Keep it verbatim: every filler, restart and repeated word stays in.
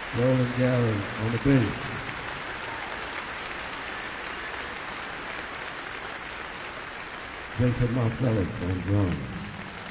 Roland Galley on the bass. Vincent Marcellus on drums.